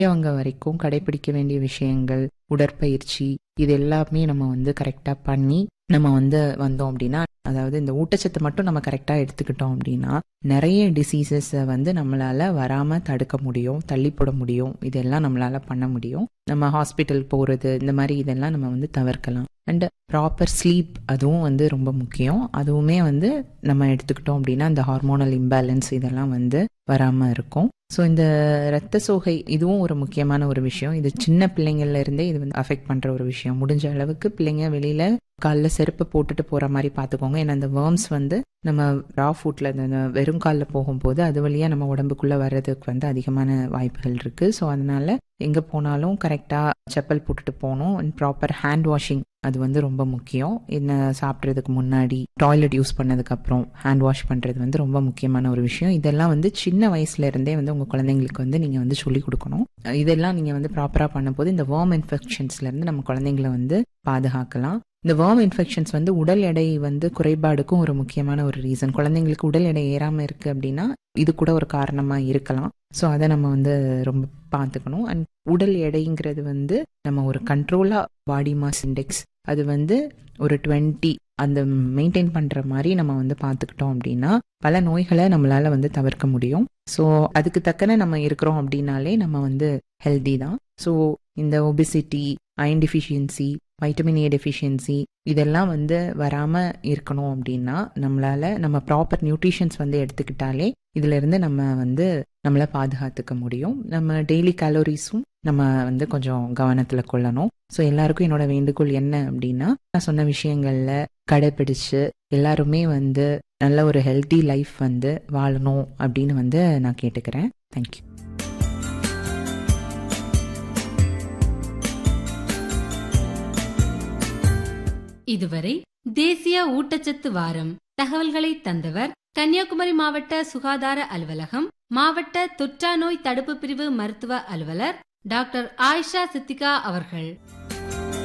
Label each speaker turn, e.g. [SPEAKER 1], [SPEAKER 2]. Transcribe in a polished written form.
[SPEAKER 1] அவங்க வரைக்கும் கடைபிடிக்க வேண்டிய விஷயங்கள், உடற்பயிற்சி இது எல்லாமே நம்ம வந்து கரெக்டா பண்ணி நம்ம வந்து வந்தோம் அப்படின்னா, அதாவது இந்த ஊட்டச்சத்து மட்டும் நம்ம கரெக்டா எடுத்துக்கிட்டோம் அப்படின்னா நிறைய டிசீசஸை வந்து நம்மளால வராம தடுக்க முடியும், தள்ளி போட முடியும். இதெல்லாம் நம்மளால பண்ண முடியும். நம்ம ஹாஸ்பிட்டல் போறது இந்த மாதிரி இதெல்லாம் நம்ம வந்து தவிர்க்கலாம். அண்ட் ப்ராப்பர் ஸ்லீப் அதுவும் வந்து ரொம்ப முக்கியம். அதுவுமே வந்து நம்ம எடுத்துக்கிட்டோம் அப்படின்னா இந்த ஹார்மோனல் இம்பேலன்ஸ் இதெல்லாம் வந்து வராம இருக்கும். ஸோ இந்த ரத்த சோகை இதுவும் ஒரு முக்கியமான ஒரு விஷயம். இது சின்ன பிள்ளைங்கள்ல இருந்தே இது வந்து அஃபெக்ட் பண்ற ஒரு விஷயம். முடிஞ்ச அளவுக்கு பிள்ளைங்க வெளியில காலில் செருப்பு போட்டுட்டு போற மாதிரி பார்த்துக்கோங்க. ஏன்னா அந்த வேர்ம்ஸ் வந்து நம்ம ரா ஃபுட்ல வெறும் காலில் போகும்போது அது வழியா நம்ம உடம்புக்குள்ள வர்றதுக்கு வந்து அதிகமான வாய்ப்புகள் இருக்கு. ஸோ அதனால எங்க போனாலும் கரெக்டா செப்பல் போட்டுட்டு போகணும். அண்ட் ப்ராப்பர் ஹேண்ட் வாஷிங் அது வந்து ரொம்ப முக்கியம். என்ன சாப்பிட்றதுக்கு முன்னாடி, டாய்லெட் யூஸ் பண்ணதுக்கு அப்புறம் ஹேண்ட் வாஷ் பண்றது வந்து ரொம்ப முக்கியமான ஒரு விஷயம். இதெல்லாம் வந்து சின்ன வயசுல இருந்தே வந்து உங்க குழந்தைங்களுக்கு வந்து நீங்க வந்து சொல்லி கொடுக்கணும். இதெல்லாம் நீங்க வந்து ப்ராப்பரா பண்ணும்போது இந்த வேர்ம் இன்ஃபெக்ஷன்ஸ்ல இருந்து நம்ம குழந்தைங்களை வந்து பாதுகாக்கலாம். இந்த வேர்ம் இன்ஃபெக்ஷன்ஸ் வந்து உடல் எடை வந்து குறைபாடுக்கும் ஒரு முக்கியமான ஒரு ரீசன். குழந்தைங்களுக்கு உடல் எடை ஏறாம இருக்கு அப்படின்னா இது கூட ஒரு காரணமா இருக்கலாம். ஸோ அதை நம்ம வந்து ரொம்ப பார்த்துக்கணும். அண்ட் உடல் எடைங்கிறது வந்து நம்ம ஒரு கண்ட்ரோலா பாடி மாஸ் இண்டெக்ஸ் அது வந்து ஒரு 20 அந்த மெயின்டைன் பண்ற மாதிரி நம்ம வந்து பார்த்துக்கிட்டோம் அப்படின்னா பல நோய்களை நம்மளால வந்து தவிர்க்க முடியும். ஸோ அதுக்கு தக்கன நம்ம இருக்கிறோம் அப்படின்னாலே நம்ம வந்து ஹெல்தி தான். ஸோ இந்த obesity, iron deficiency, vitamin A deficiency இதெல்லாம் வந்து வராம இருக்கணும் அப்படின்னா நம்ம ப்ராப்பர் நியூட்ரிஷன்ஸ் வந்து எடுத்துக்கிட்டாலே இதுல இருந்து நம்ம வந்து நம்மளை பாதுகாத்துக்க முடியும். நம்ம டெய்லி கேலோரிஸும் நம்ம வந்து கொஞ்சம் கவனத்துல கொள்ளணும். ஸோ எல்லாருக்கும் என்னோட வேண்டுகோள் என்ன அப்படின்னா, நான் சொன்ன விஷயங்கள்ல கடைபிடிச்சு எல்லாருமே வந்து நல்ல ஒரு ஹெல்தி லைஃப் வந்து வாழணும் அப்படின்னு வந்து நான் கேட்டுக்கிறேன். தேங்க்யூ.
[SPEAKER 2] இதுவரை தேசிய ஊட்டச்சத்து வாரம் தகவல்களை தந்தவர் கன்னியாகுமரி மாவட்ட சுகாதார அலுவலகம், மாவட்ட தொற்றா நோய் தடுப்பு பிரிவு மருத்துவ அலுவலர் டாக்டர் ஆயிஷா சித்திகா அவர்கள்.